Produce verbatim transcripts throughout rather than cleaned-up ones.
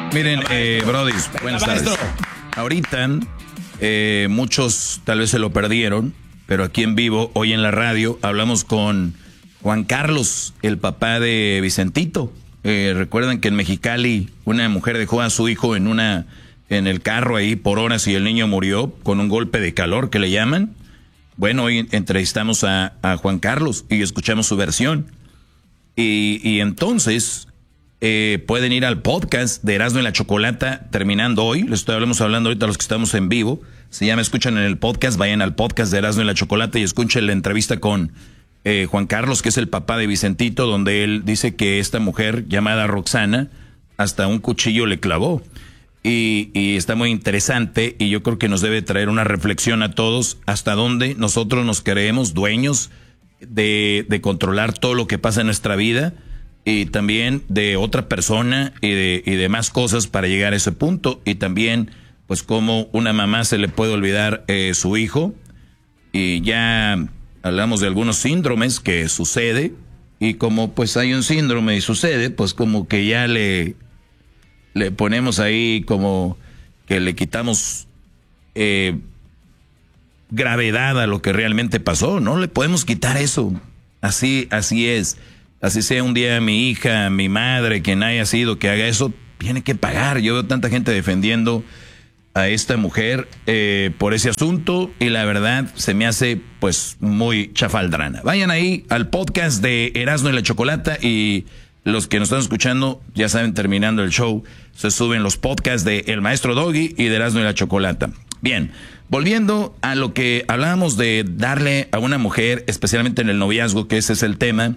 Miren, eh, Brody, buenas tardes. Ahorita, eh, muchos tal vez se lo perdieron, pero aquí en vivo, hoy en la radio, hablamos con Juan Carlos, el papá de Vicentito. Eh, recuerdan que en Mexicali una mujer dejó a su hijo en una en el carro ahí por horas y el niño murió con un golpe de calor que le llaman. Bueno, hoy entrevistamos a, a Juan Carlos y escuchamos su versión. Y, y entonces eh, pueden ir al podcast de Erasmo y la Chocolata terminando hoy. Les estoy hablando, hablando ahorita a los que estamos en vivo. Si ya me escuchan en el podcast, vayan al podcast de Erasmo y la Chocolata y escuchen la entrevista con eh, Juan Carlos, que es el papá de Vicentito, donde él dice que esta mujer llamada Roxana hasta un cuchillo le clavó. Y, y está muy interesante y yo creo que nos debe traer una reflexión a todos hasta dónde nosotros nos creemos dueños de, de controlar todo lo que pasa en nuestra vida y también de otra persona y de, y de más cosas para llegar a ese punto. Y también, pues, cómo una mamá se le puede olvidar eh, su hijo. Y ya hablamos de algunos síndromes que sucede y como pues hay un síndrome y sucede, pues como que ya le... le ponemos ahí como que le quitamos eh, gravedad a lo que realmente pasó. No le podemos quitar eso. Así, así es. Así sea un día mi hija, mi madre, quien haya sido que haga eso, tiene que pagar. Yo veo tanta gente defendiendo a esta mujer eh, por ese asunto y la verdad se me hace pues muy chafaldrana. Vayan ahí al podcast de Erasmo y la Chocolata y los que nos están escuchando, ya saben, terminando el show, se suben los podcasts de El Maestro Doggy y de Erasmo y la Chocolata. Bien, volviendo a lo que hablábamos de darle a una mujer, especialmente en el noviazgo, que ese es el tema.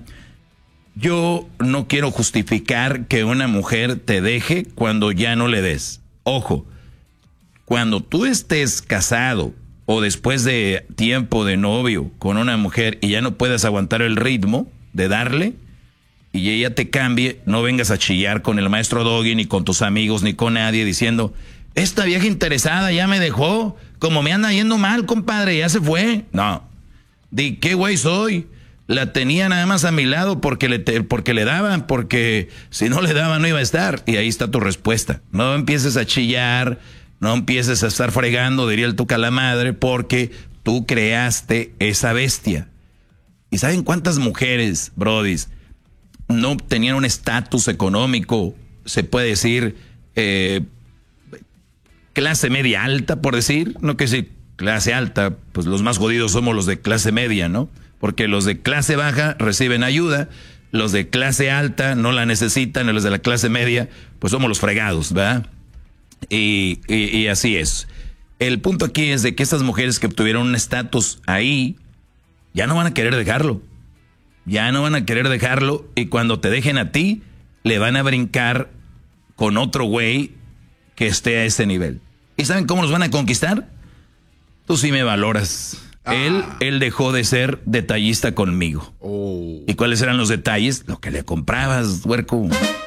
Yo no quiero justificar que una mujer te deje cuando ya no le des. Ojo, cuando tú estés casado o después de tiempo de novio con una mujer y ya no puedas aguantar el ritmo de darle, y ella te cambie, no vengas a chillar con el Maestro Doggy, ni con tus amigos, ni con nadie, diciendo, esta vieja interesada ya me dejó, como me anda yendo mal, compadre, ya se fue. No, di, ¿qué güey soy? La tenía nada más a mi lado porque le, te, porque le daban, porque si no le daban no iba a estar. Y ahí está tu respuesta. No empieces a chillar, no empieces a estar fregando, diría el tuca la madre, porque tú creaste esa bestia. ¿Y saben cuántas mujeres, brodis, no tenían un estatus económico, se puede decir, eh, clase media alta, por decir? No que si clase alta, pues los más jodidos somos los de clase media, ¿no? Porque los de clase baja reciben ayuda, los de clase alta no la necesitan, y los de la clase media, pues somos los fregados, ¿verdad? Y, y, y así es. El punto aquí es de que estas mujeres que obtuvieron un estatus ahí, ya no van a querer dejarlo. Ya no van a querer dejarlo y cuando te dejen a ti, le van a brincar con otro güey que esté a ese nivel. ¿Y saben cómo los van a conquistar? Tú sí me valoras. Ah. Él, él dejó de ser detallista conmigo. Oh. ¿Y cuáles eran los detalles? Lo que le comprabas, huerco.